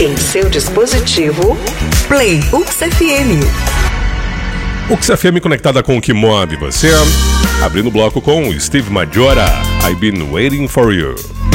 Em seu dispositivo, Play UXFM. UXFM conectada com o que move você. Abrindo o bloco com Steve Majora, I've Been Waiting For You.